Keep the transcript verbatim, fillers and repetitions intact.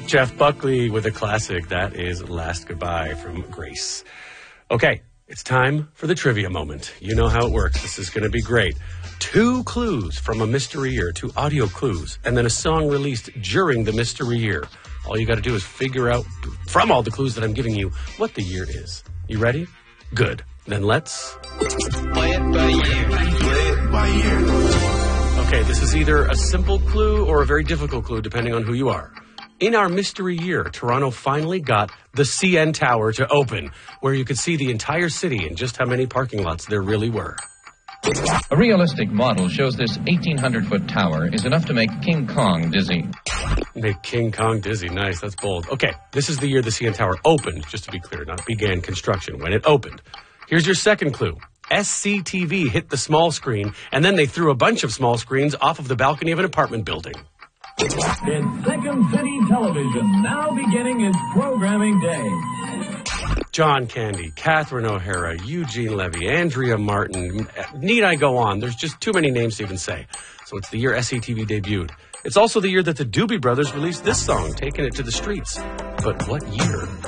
Jeff Buckley with a classic. That is Last Goodbye from Grace. Okay, it's time for the trivia moment. You know how it works. This is going to be great. Two clues from a mystery year, two audio clues, and then a song released during the mystery year. All you got to do is figure out from all the clues that I'm giving you what the year is. You ready? Good. Then let's play it by year. Play it by year. Okay, this is either a simple clue or a very difficult clue, depending on who you are. In our mystery year, Toronto finally got the C N Tower to open, where you could see the entire city and just how many parking lots there really were. A realistic model shows this eighteen hundred foot tower is enough to make King Kong dizzy. Make King Kong dizzy. Nice, that's bold. Okay, this is the year the C N Tower opened, just to be clear, not began construction, when it opened. Here's your second clue. S C T V hit the small screen, and then they threw a bunch of small screens off of the balcony of an apartment building. It's Second City Television, now beginning its programming day. John Candy, Catherine O'Hara, Eugene Levy, Andrea Martin. Need I go on? There's just too many names to even say. So it's the year S C T V debuted. It's also the year that the Doobie Brothers released this song, Taking It to the Streets. But what year